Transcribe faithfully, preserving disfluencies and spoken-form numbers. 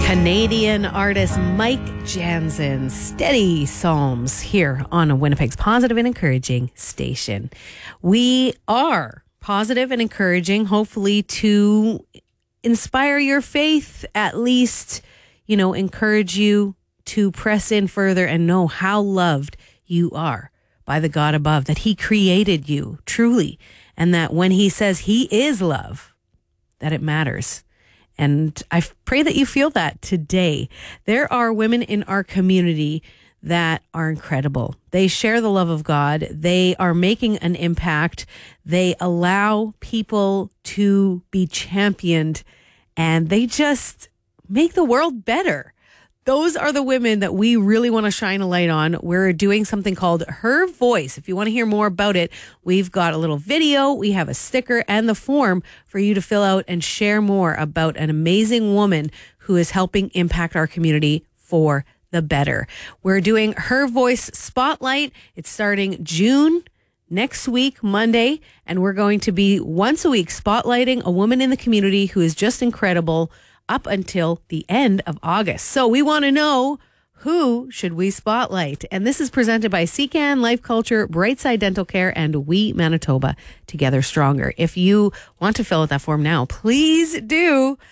Canadian artist Mike Jansen, Steady Psalms here on Winnipeg's positive and encouraging station. We are positive and encouraging, hopefully to inspire your faith, at least, you know, encourage you to press in further and know how loved you are by the God above, that he created you truly, and that when he says he is love, that it matters. And I pray that you feel that today. There are women in our community that are incredible. They share the love of God. They are making an impact. They allow people to be championed, and they just make the world better. Those are the women that we really want to shine a light on. We're doing something called Her Voice. If you want to hear more about it, we've got a little video, we have a sticker, and the form for you to fill out and share more about an amazing woman who is helping impact our community for the better. We're doing Her Voice Spotlight. It's starting June next week, Monday, and we're going to be once a week spotlighting a woman in the community who is just incredible, up until the end of August. So we want to know, who should we spotlight? And this is presented by C C A N, Life Culture, Brightside Dental Care, and We Manitoba, Together Stronger. If you want to fill out that form now, please do.